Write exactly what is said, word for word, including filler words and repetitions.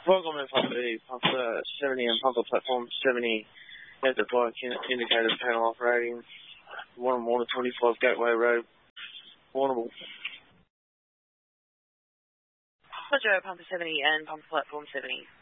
Welcome in Pump B, Pump uh, seventy and Pumper Platform seventy at the bike indicator panel operating. one Warner twenty-five Gateway Road, Warrnambool. Roger, Pumper seventy and Pumper Platform seventy.